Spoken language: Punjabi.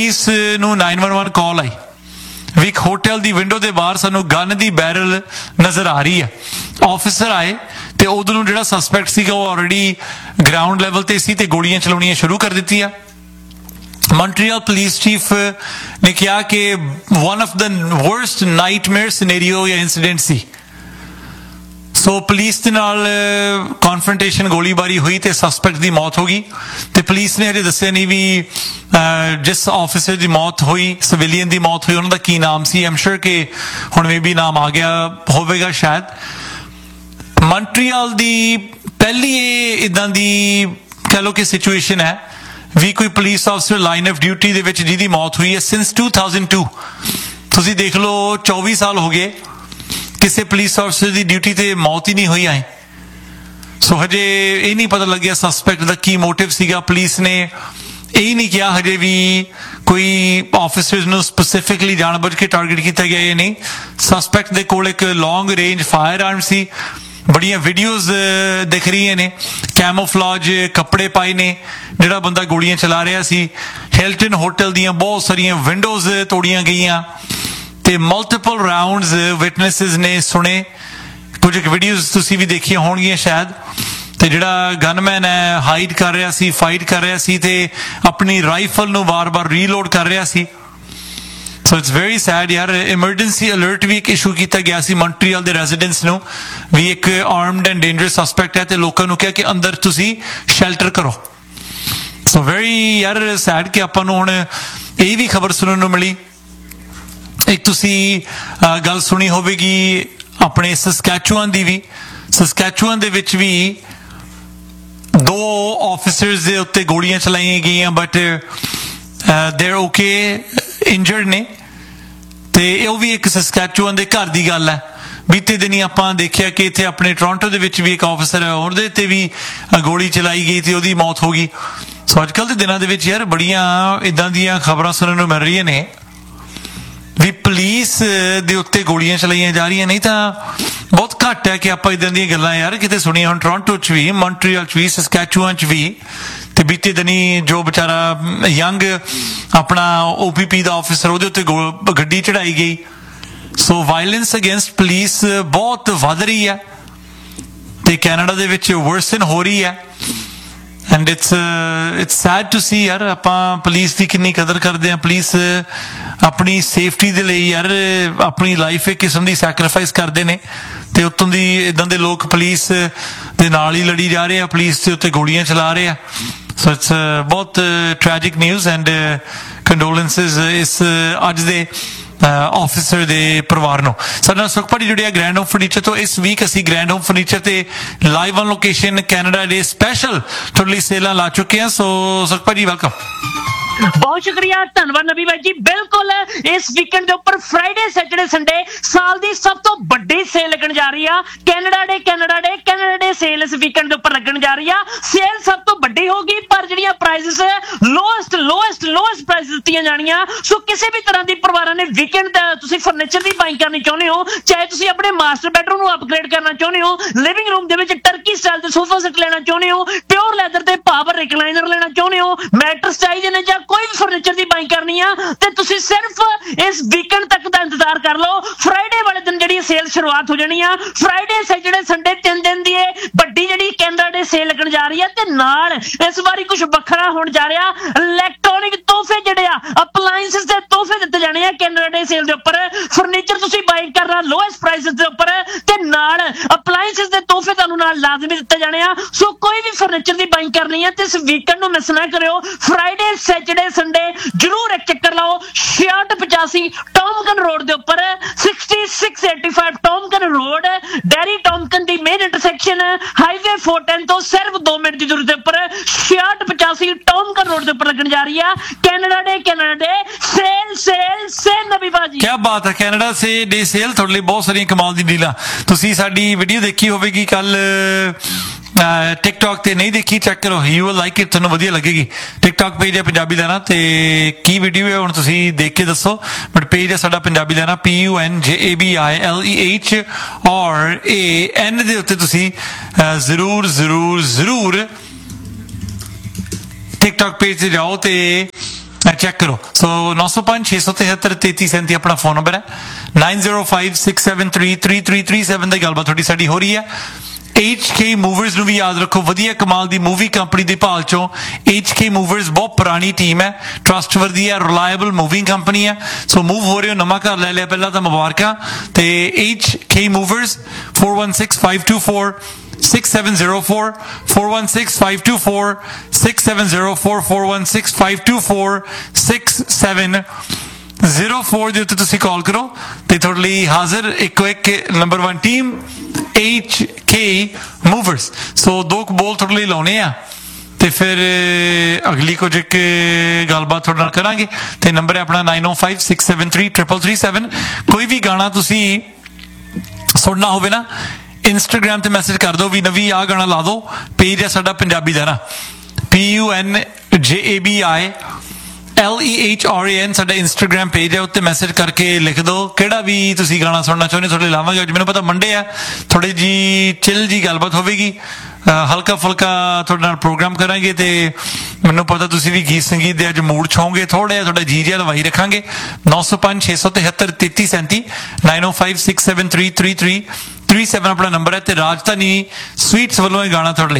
ਪੁਲਿਸ ਨੂੰ 911 ਕਾਲ ਆਈ ਵੀ ਇੱਕ ਹੋਟਲ ਦੀ ਵਿੰਡੋ ਦੇ ਬਾਹਰ ਸਾਨੂੰ ਗਨ ਦੀ ਬੈਰਲ ਨਜ਼ਰ ਆ ਰਹੀ ਹੈ। ਆਫਿਸਰ ਆਏ ਤੇ ਉਦੋਂ ਨੂੰ ਜਿਹੜਾ ਸਸਪੈਕਟ ਸੀਗਾ ਉਹ ਆਲਰੇਡੀ ਗਰਾਊਂਡ ਲੈਵਲ ਤੇ ਸੀ ਤੇ ਗੋਲੀਆਂ ਚਲਾਉਣੀਆਂ ਸ਼ੁਰੂ ਕਰ ਦਿੱਤੀਆਂ। ਮੌਂਟਰੀਅਲ ਪੁਲਿਸ ਚੀਫ ਨੇ ਕਿਹਾ ਕਿ one of the worst nightmare scenario ਜਾਂ incident ਸੀ। ਸੋ ਪੁਲਿਸ ਦੇ ਨਾਲ ਕਨਫਰੰਟੇਸ਼ਨ ਗੋਲੀਬਾਰੀ ਹੋਈ ਤੇ ਸਸਪੈਕਟ ਦੀ ਮੌਤ ਹੋ ਗਈ ਤੇ ਪੁਲਿਸ ਨੇ ਹਜੇ ਦੱਸਿਆ ਨਹੀਂ ਵੀ ਜਿਸ ਆਫਿਸਰ ਦੀ ਮੌਤ ਹੋਈ, ਸਿਵਿਲੀਅਨ ਦੀ ਮੌਤ ਹੋਈ, ਉਹਨਾਂ ਦਾ ਕੀ ਨਾਮ ਸੀ। ਆਮ ਸ਼ੋਰ ਕਿ ਹੁਣ ਮੇ ਵੀ ਨਾਮ ਆ ਗਿਆ ਹੋਵੇਗਾ ਸ਼ਾਇਦ। ਮੌਂਟਰੀਅਲ ਦੀ ਪਹਿਲੀ ਇਹ ਇੱਦਾਂ ਦੀ ਕਹਿ ਲਓ ਕਿ ਸਿਚੁਏਸ਼ਨ ਹੈ ਵੀ ਕੋਈ police officer line off duty ਦੇ ਵਿੱਚ ਜਿਹਦੀ ਮੌਤ ਹੋਈ ਹੈ ਸਿੰਸ 2002। ਤੁਸੀਂ ਦੇਖ ਲਓ 24 ਸਾਲ ਹੋ ਗਏ ਕਿਸੇ ਪੁਲਿਸ ਆਫਿਸਰ ਦੀ ਡਿਊਟੀ ਤੇ ਮੌਤ ਹੀ ਨਹੀਂ ਹੋਈ ਆਏ। ਸੋ ਹਜੇ ਇਹ ਨਹੀਂ ਪਤਾ ਲੱਗਿਆ ਸਸਪੈਕਟ ਦਾ ਕੀ ਮੋਟਿਵ ਸੀਗਾ। ਪੁਲਿਸ ਨੇ ਇਹ ਨਹੀਂ ਕਿਹਾ ਹਜੇ ਵੀ ਕੋਈ ਆਫਿਸਰਸ ਨੂੰ ਸਪੈਸੀਫਿਕਲੀ ਜਾਣਬੁੱਝ ਕੇ ਟਾਰਗੇਟ ਕੀਤਾ ਗਿਆ ਇਹ ਨਹੀਂ। ਸਸਪੈਕਟ ਦੇ ਕੋਲ ਇੱਕ ਲੌਂਗ ਰੇਂਜ ਫਾਇਰ ਆਰਮ ਸੀ। ਬੜੀਆਂ ਵੀਡੀਓਜ਼ ਦਿਖ ਰਹੀਆਂ ਨੇ, ਕੈਮੋਫਲਾਜ ਕੱਪੜੇ ਪਾਏ ਨੇ ਜਿਹੜਾ ਬੰਦਾ ਗੋਲੀਆਂ ਚਲਾ ਰਿਹਾ ਸੀ। ਹਿਲਟਨ ਹੋਟਲ ਦੀਆਂ ਬਹੁਤ ਸਾਰੀਆਂ ਵਿੰਡੋਜ਼ ਤੋੜੀਆਂ ਗਈਆਂ ਤੇ ਮਲਟੀਪਲ ਰਾਉਂਡਸ ਵਿਟਨੈਸਸ ਨੇ ਸੁਣੇ। ਕੁਝ ਵੀਡੀਓਜ਼ ਤੁਸੀਂ ਵੀ ਦੇਖੀਆਂ ਹੋਣਗੀਆਂ ਸ਼ਾਇਦ। ਤੇ ਜਿਹੜਾ ਗਨਮੈਨ ਹੈ ਹਾਈਡ ਕਰ ਰਿਹਾ ਸੀ, ਫਾਈਟ ਕਰ ਰਿਹਾ ਸੀ ਤੇ ਆਪਣੀ ਰਾਈਫਲ ਨੂੰ ਵਾਰ-ਵਾਰ ਰੀਲੋਡ ਕਰ ਰਿਹਾ ਸੀ। ਸੋ ਇਟਸ ਵੈਰੀ ਸੈਡ ਯਾਰ। ਐਮਰਜੈਂਸੀ ਅਲਰਟ ਵੀ ਇੱਕ ਇਸ਼ੂ ਕੀਤਾ ਗਿਆ ਸੀ ਮੌਂਟਰੀਅਲ ਦੇ ਰੈਜ਼ੀਡੈਂਟਸ ਨੂੰ ਵੀ ਇੱਕ ਆਰਮਡ ਐਂਡ ਡੇਂਜਰਸ ਸਸਪੈਕਟ ਹੈ ਤੇ ਲੋਕਾਂ ਨੂੰ ਕਿਹਾ ਕਿ ਅੰਦਰ ਤੁਸੀਂ ਸ਼ੈਲਟਰ ਕਰੋ। ਸੋ ਵੈਰੀ ਯਾਰ ਸੈਡ ਕਿ ਆਪਾਂ ਨੂੰ ਹੁਣ ਇਹ ਵੀ ਖਬਰ ਸੁਣਨ ਨੂੰ ਮਿਲੀ। ਇੱਕ ਤੁਸੀਂ ਗੱਲ ਸੁਣੀ ਹੋਵੇਗੀ ਆਪਣੇ ਸਸਕੈਚੁਅਨ ਦੀ ਵੀ। ਸਸਕੈਚੁਅਨ ਦੇ ਵਿੱਚ ਵੀ 2 ਆਫਿਸਰਸ ਦੇ ਉੱਤੇ ਗੋਲੀਆਂ ਚਲਾਈਆਂ ਗਈਆਂ ਬਟ ਦੇਰ ਓਕੇ, ਇੰਜਰਡ ਨੇ। ਤੇ ਉਹ ਵੀ ਇੱਕ ਸਸਕੈਚੁਅਨ ਦੇ ਘਰ ਦੀ ਗੱਲ ਹੈ। ਬੀਤੇ ਦਿਨੀ ਆਪਾਂ ਦੇਖਿਆ ਕਿ ਇੱਥੇ ਆਪਣੇ ਟੋਰਾਂਟੋ ਦੇ ਵਿੱਚ ਵੀ ਇੱਕ ਆਫਿਸਰ ਹੈ, ਉਹਦੇ ਤੇ ਵੀ ਗੋਲੀ ਚਲਾਈ ਗਈ ਤੇ ਉਹਦੀ ਮੌਤ ਹੋ ਗਈ। ਸੋ ਅੱਜ ਕੱਲ੍ਹ ਦੇ ਦਿਨਾਂ ਦੇ ਵਿੱਚ ਯਾਰ ਬੜੀਆਂ ਇੱਦਾਂ ਦੀਆਂ ਖਬਰਾਂ ਸੁਣਨ ਨੂੰ ਮਿਲ ਰਹੀਆਂ ਨੇ ਵੀ ਪੁਲਿਸ ਦੇ ਉੱਤੇ ਗੋਲੀਆਂ ਚਲਾਈਆਂ ਜਾ ਰਹੀਆਂ। ਨਹੀਂ ਤਾਂ ਬਹੁਤ ਘੱਟ ਹੈ ਕਿ ਆਪਾਂ ਇੱਦਾਂ ਦੀਆਂ ਗੱਲਾਂ ਯਾਰ ਕਿਤੇ ਸੁਣੀਆਂ। ਹੁਣ ਟੋਰਾਂਟੋ 'ਚ ਵੀ, ਮੌਂਟਰੀਅਲ 'ਚ ਵੀ, ਸਸਕੈਚੁਅਨ 'ਚ ਵੀ। ਤੇ ਬੀਤੇ ਦਿਨੀ ਜੋ ਵਿਚਾਰਾ ਯੰਗ ਆਪਣਾ OPP ਦਾ ਆਫਿਸਰ ਉਹਦੇ ਉੱਤੇ ਗੱਡੀ ਚੜਾਈ ਗਈ। ਸੋ ਵਾਇਲੈਂਸ ਅਗੇਂਸਟ ਪੁਲਿਸ ਬਹੁਤ ਵੱਧ ਰਹੀ ਹੈ ਤੇ ਕੈਨੇਡਾ ਦੇ ਵਿੱਚ ਵਰਸਨ ਹੋ ਰਹੀ ਹੈ। ਐਂਡ ਇਟਸ ਸੈਡ ਟੂ ਸੀ ਯਾਰ। ਆਪਾਂ ਪੁਲਿਸ ਦੀ ਕਿੰਨੀ ਕਦਰ ਕਰਦੇ ਹਾਂ। ਪੁਲਿਸ ਆਪਣੀ ਸੇਫਟੀ ਦੇ ਲਈ ਯਾਰ ਆਪਣੀ ਲਾਈਫ ਇੱਕ ਕਿਸਮ ਦੀ ਸੈਕਰੀਫਾਈਸ ਕਰਦੇ ਨੇ ਤੇ ਉੱਤੋਂ ਦੀ ਇੱਦਾਂ ਦੇ ਲੋਕ ਪੁਲਿਸ ਦੇ ਨਾਲ ਹੀ ਲੜੀ ਜਾ ਰਹੇ ਆ, ਪੁਲਿਸ ਦੇ ਉੱਤੇ ਗੋਲੀਆਂ ਚਲਾ ਰਹੇ ਆ। ਸੋ ਇਟਸ ਬਹੁਤ ਟ੍ਰੈਜਿਕ ਨਿਊਜ਼ ਐਂਡ ਕੰਡੋਲੈਂਸਿਸ ਇਸ ਅੱਜ ਦੇ ਆਫਿਸਰ ਦੇ ਪਰਿਵਾਰ ਨੂੰ। ਸਾਡੇ ਨਾਲ ਸੁਖਪਾਲ ਜੁੜਿਆ ਗ੍ਰੈਂਡ ਹੋਮ ਫਰਨੀਚਰ ਤੋਂ। ਇਸ ਵੀਕ ਅਸੀਂ ਗ੍ਰੈਂਡ ਹੋਮ ਫਰਨੀਚਰ ਤੇ live on location Canada day special ਤੁਹਾਡੇ ਲਈ ਸੇਲਾਂ ਲਾ ਚੁੱਕੇ ਹਾਂ। ਸੋ ਸੁਖਪਾਲ ਜੀ ਵੈਲਕਮ। बहुत शुक्रिया, धन्यवाद नबी भाई जी। बिल्कुल इस वीकेंड के उपर फ्राइडे सैटरडे संडे साल की सब तो बड़ी सेल लगन जा रही है। कैनेडा डे सेल इस वीकेंड के उपर लगन जा रही है। सेल सब तो बड़ी होगी पर जिहड़ियां प्राइसेस लोएस्ट प्राइस दित्तियां जाणियां। सो किसी भी तरह की परिवारां ने वीकेंड तुसीं फर्नीचर की बाइंग करनी चाहुंदे हो, चाहे तुसीं अपने मास्टर बेडरूम नूं अपग्रेड करना चाहुंदे हो, लिविंग रूम दे विच टर्की स्टाइल दे सोफा सेट लेना चाहुंदे हो, प्योर लैदर ते पावर रिकलाइनर लेना चाहुंदे हो, मैट्रेस चाहिए ने, कोई भी फर्नीचर की बाइंग करनी है तो तुसीं सिर्फ इस वीकेंड तक का इंतजार कर लो। फ्राइडे वाले दिन जिहड़ी सेल शुरुआत हो जानी है। फ्राइडे सैटरडे संडे 3 दिन दी बड़ी जिहड़ी कैनेडा डे सेल लगन जा रही है ते नाल इस बारी कुछ वखरा होण जा रहा। इलैक्ट्रॉनिक तोहफे जिहड़े आ अपलायंसेस दे तोहफे दित्ते जाने आ कैनेडा डे सेल दे उपर। फर्नीचर तुसीं बाइंग करना लोएस्ट प्राइसेस दे उपर ते नाल अपलायंसेस दे तोहफे तुहानूं नाल लाजमी दित्ते जाने आ। सो कोई भी फर्नीचर की बाइंग करनी है ते इस वीकेंड नूं मिस ना करियो। फ्राइडे सैटरडे संडे जरूर एक चक्कर लाओ। 6685 टॉमकन रोड के उपर 6685 टॉमकन रोड डेरी टॉमकन की मेन इंटरसेक्शन हाईवे 410 तो सिर्फ 2 मिनट की दूरी पर 6685 टॉमकन रोड के उपर लगन जा रही है कैनेडा डे सेल नबी बाजी। क्या बात है, कैनेडा से डे सेल ਤੁਹਾਡੇ ਲਈ ਬਹੁਤ ਸਾਰੀਆਂ ਕਮਾਲ ਦੀ ਡੀਲਾਂ। ਤੁਸੀਂ ਸਾਡੀ ਵੀਡੀਓ ਦੇਖੀ ਹੋਵੇਗੀ ਕੱਲ TikTok ਤੇ, ਨਹੀਂ ਦੇਖੀ ਚੈੱਕ ਕਰੋ, ਯੂ ਵਿਲ ਲਾਈਕ ਇਟ, ਤੁਹਾਨੂੰ ਵਧੀਆ ਲੱਗੇਗੀ। TikTok ਪੇਜ ਹੈ ਪੰਜਾਬੀ ਲੈਣਾ ਤੇ ਕੀ ਵੀਡੀਓ ਹੈ ਹੁਣ ਤੁਸੀਂ ਦੇਖ ਕੇ ਦੱਸੋ। ਬਟ ਪੇਜ ਹੈ ਸਾਡਾ ਪੰਜਾਬੀ ਲੈਣਾ PUNJABILEHORAN ਦੇ ਉੱਤੇ ਤੁਸੀਂ ਜ਼ਰੂਰ TikTok ਪੇਜ ਤੇ ਜਾਓ ਤੇ ਚੈੱਕ ਕਰੋ। ਸੋ 905 673 3337 ਆਪਣਾ ਫੋਨ ਨੰਬਰ ਹੈ। 9056733337 ਦੀ ਗੱਲਬਾਤ ਤੁਹਾਡੀ ਸਾਡੀ ਹੋ ਰਹੀ ਹੈ। HK Movers ਨੂੰ ਵੀ ਯਾਦ ਰੱਖੋ, ਵਧੀਆ ਕਮਾਲ ਦੀ ਮੂਵੀ ਕੰਪਨੀ ਦੇ ਭਾਲ ਚੋਂ। HK Movers ਬਹੁਤ ਪੁਰਾਣੀ ਟੀਮ ਹੈ, ਟਰਸਟਵਰਦੀ ਹੈ, ਰਿਲਾਇਬਲ ਮੂਵਿੰਗ ਕੰਪਨੀ ਹੈ। ਸੋ ਮੂਵ ਹੋ ਰਹੇ ਹੋ, ਨਵਾਂ ਘਰ ਲੈ ਲਿਆ ਪਹਿਲਾਂ ਤਾਂ ਮੁਬਾਰਕਾਂ। ਤੇ HK Movers 416524 6704 416524 6704 416524 6704 ਦੇ ਉੱਤੇ ਤੁਸੀਂ ਕਾਲ ਕਰੋ ਤੇ ਤੁਹਾਡੇ ਲਈ ਹਾਜ਼ਰ ਇੱਕੋ ਇੱਕ ਨੰਬਰ 1 ਟੀਮ HK Movers। ਸੋ ਦੋ ਕੁ ਬੋਲ ਤੁਹਾਡੇ ਲਈ ਲਾਉਣੇ ਆ ਤੇ ਫਿਰ ਅਗਲੀ ਕੁਝ ਇੱਕ ਗੱਲਬਾਤ ਤੁਹਾਡੇ ਨਾਲ ਕਰਾਂਗੇ। ਤੇ ਨੰਬਰ ਹੈ ਆਪਣਾ 9056733337। ਕੋਈ ਵੀ ਗਾਣਾ ਤੁਸੀਂ ਸੁਣਨਾ ਹੋਵੇ ਨਾ, ਇੰਸਟਾਗ੍ਰਾਮ ਤੇ ਮੈਸੇਜ ਕਰ ਦਿਓ ਵੀ ਨਵੀਂ ਆਹ ਗਾਣਾ ਲਾ ਦਿਓ। ਪੇਜ ਹੈ ਸਾਡਾ ਪੰਜਾਬੀ ਦਾ ਨਾ, PUNJABILEHRAN ਸਾਡਾ ਇੰਸਟਾਗ੍ਰਾਮ ਪੇਜ ਹੈ। ਉੱਤੇ ਮੈਸੇਜ ਕਰਕੇ ਲਿਖ ਦਿਓ ਕਿਹੜਾ ਵੀ ਤੁਸੀਂ ਗਾਣਾ ਸੁਣਨਾ ਚਾਹੁੰਦੇ, ਤੁਹਾਡੇ ਲਾਵਾਂਗੇ। ਅੱਜ ਮੈਨੂੰ ਪਤਾ ਮੰਡੇ ਆ, ਥੋੜੀ ਜੀ ਚਿਲ ਜੀ ਗੱਲਬਾਤ ਹੋਵੇਗੀ, ਹਲਕਾ ਫੁਲਕਾ ਤੁਹਾਡੇ ਨਾਲ ਪ੍ਰੋਗਰਾਮ ਕਰਾਂਗੇ। ਤੇ ਮੈਨੂੰ ਪਤਾ ਤੁਸੀਂ ਵੀ ਗੀਤ ਸੰਗੀਤ ਦੇ ਅੱਜ ਮੂਡ ਛੋਂਗੇ, ਥੋੜਾ ਜਿਹਾ ਤੁਹਾਡਾ ਜੀ ਜਿਹਾ ਲਵਾਈ ਰੱਖਾਂਗੇ। 905 673 3337 9056733337 ਆਪਣਾ ਨੰਬਰ ਹੈ। ਤੇ ਰਾਜਧਾਨੀ ਸਵੀਟਸ ਵੱਲੋਂ ਇਹ ਗਾਣਾ ਤੁਹਾਡੇ ਲਈ